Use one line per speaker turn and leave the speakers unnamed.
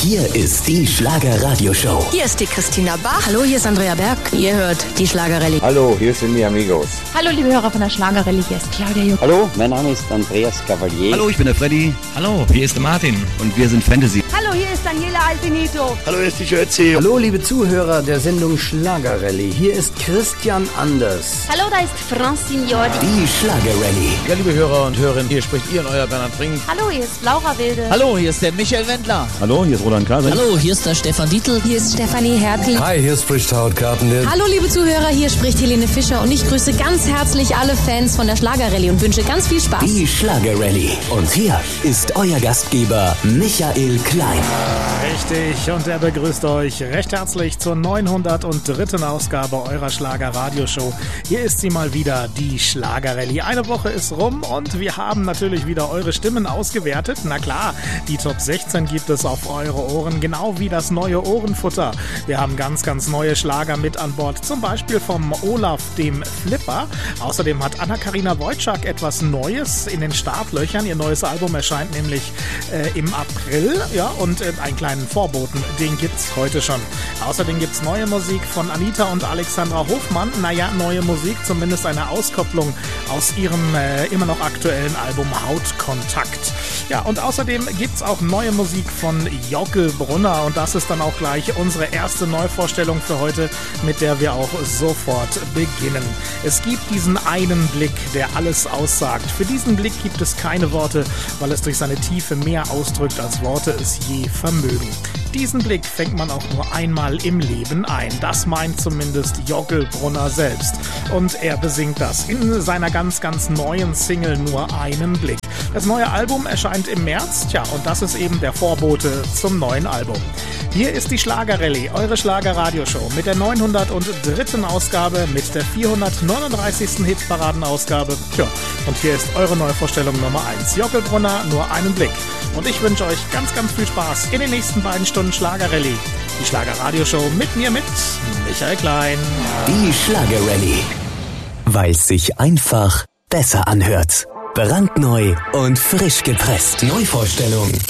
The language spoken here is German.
Hier ist die Schlager-Radio-Show.
Hier ist die Christina Bach. Hallo, hier ist Andrea Berg. Ihr hört die Schlagerrallye.
Hallo, hier sind die Amigos.
Hallo, liebe Hörer von der Schlagerrallye. Hier ist Claudia Juck.
Hallo, mein Name ist Andreas Cavalier.
Hallo, ich bin der Freddy.
Hallo, hier ist der Martin.
Und wir sind Fantasy.
Hallo, hier ist Daniela Alfinito.
Hallo, hier ist die Schötzi.
Hallo, liebe Zuhörer der Sendung Schlagerrallye. Hier ist Christian Anders.
Hallo, da ist Francine Jordi.
Die Schlagerrallye.
Ja, liebe Hörer und Hörerinnen, hier spricht ihr und euer Bernhard Brink.
Hallo, hier ist Laura Wilde.
Hallo, hier ist der Michael Wendler.
Hallo, hier ist Roland Kaiser.
Hallo, hier ist der Stefan Dietl.
Hier ist Stefanie Hertel.
Hi, hier spricht Howard Carpendale.
Hallo, liebe Zuhörer, hier spricht Helene Fischer und ich grüße ganz herzlich alle Fans von der Schlagerrallye und wünsche ganz viel Spaß.
Die Schlagerrallye. Und hier ist euer Gastgeber Michael Klein.
Richtig, und er begrüßt euch recht herzlich zur 903. Ausgabe eurer Schlager-Radio-Show. Hier ist sie mal wieder, die Schlagerrallye. Eine Woche ist rum und wir haben natürlich wieder eure Stimmen ausgewertet. Na klar, die Top 16 gibt es auf eure Ohren, genau wie das neue Ohrenfutter. Wir haben ganz, ganz neue Schlager mit an Bord, zum Beispiel vom Olaf, dem Flipper. Außerdem hat Anna-Karina Wojcik etwas Neues in den Startlöchern. Ihr neues Album erscheint nämlich im April, ja, und einen kleinen Vorboten, den gibt's heute schon. Außerdem gibt's neue Musik von Anita und Alexandra Hofmann. Naja, neue Musik, zumindest eine Auskopplung aus ihrem immer noch aktuellen Album Hautkontakt. Ja, und außerdem gibt's auch neue Musik von Jockel Brunner und das ist dann auch gleich unsere erste Neuvorstellung für heute, mit der wir auch sofort beginnen. Es gibt diesen einen Blick, der alles aussagt. Für diesen Blick gibt es keine Worte, weil es durch seine Tiefe mehr ausdrückt, als Worte es je vermögen. Diesen Blick fängt man auch nur einmal im Leben ein. Das meint zumindest Jockel Brunner selbst. Und er besingt das in seiner ganz, ganz neuen Single Nur einen Blick. Das neue Album erscheint im März, tja, und das ist eben der Vorbote zum neuen Album. Hier ist die Schlagerrallye, eure Schlager-Radio-Show mit der 903. Ausgabe, mit der 439. Hitparadenausgabe. Tja, und hier ist eure Neuvorstellung Nummer 1. Jockel Brunner, Nur einen Blick. Und ich wünsche euch ganz, ganz viel Spaß in den nächsten beiden Stunden Schlagerrallye. Die Schlager-Radio-Show mit mir, mit Michael Klein.
Die Schlagerrallye. Weil es sich einfach besser anhört. Brandneu und frisch gepresst. Neuvorstellung